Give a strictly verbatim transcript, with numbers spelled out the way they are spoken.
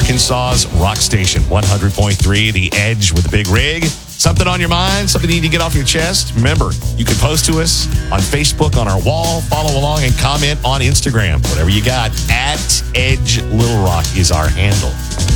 Arkansas's rock station, one hundred point three, The Edge with the Big Rig. Something on your mind, something you need to get off your chest? Remember, you can post to us on Facebook on our wall, follow along, and comment on Instagram. Whatever you got, at Edge Little Rock is our handle.